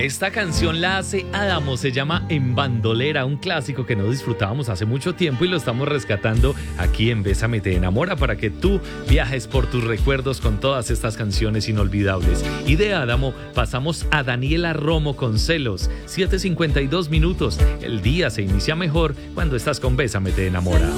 Esta canción la hace Adamo, se llama En Bandolera, un clásico que no disfrutábamos hace mucho tiempo y lo estamos rescatando aquí en Bésame te enamora para que tú viajes por tus recuerdos con todas estas canciones inolvidables. Y de Adamo pasamos a Daniela Romo con Celos, 7:52 minutos. El día se inicia mejor cuando estás con Bésame te enamora.